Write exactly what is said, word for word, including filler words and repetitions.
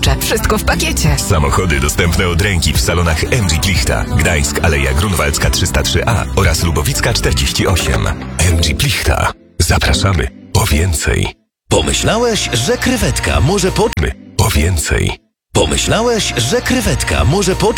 Kurczę, wszystko w pakiecie. Samochody dostępne od ręki w salonach M G Plichta, Gdańsk, Aleja Grunwaldzka trzysta trzy A oraz Lubowicka czterdzieści osiem. M G Plichta. Zapraszamy po więcej. Pomyślałeś, że krewetka może po... My po więcej. Pomyślałeś, że krewetka może po...